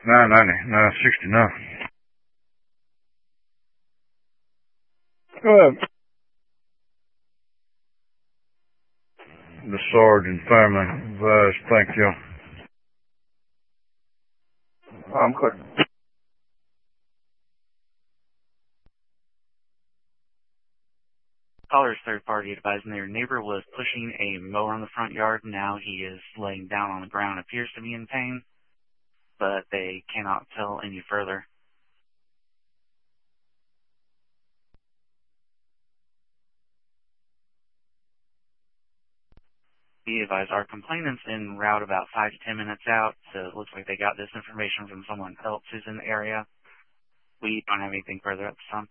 990, 969. Go ahead. The sergeant family advised, thank you. I'm clear. Caller's third party advising their neighbor was pushing a mower on the front yard. Now he is laying down on the ground, appears to be in pain, but they cannot tell any further. Be advised, our complainant's en route about 5 to 10 minutes out, so it looks like they got this information from someone else who's in the area. We don't have anything further at this time.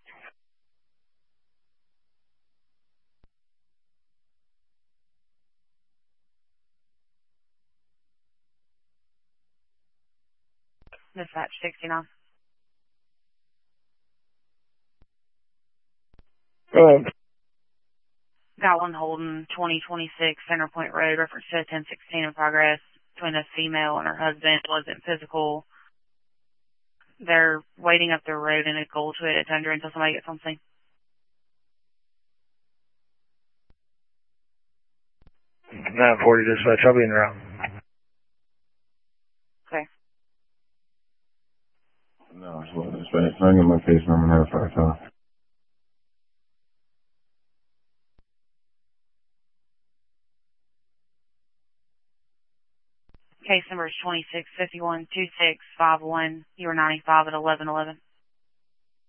Dispatch 69. Go ahead. Got one holding 2026 Center Point Road, reference to 1016 in progress between a female and her husband. Wasn't physical. They're waiting up the road in a gold to it under until somebody gets on scene. Nine 40 dispatch, I'll be in route. Okay. No, it's what dispatch. I get my case number now 5 times. Case number is 26512651. You were 95 at 1111.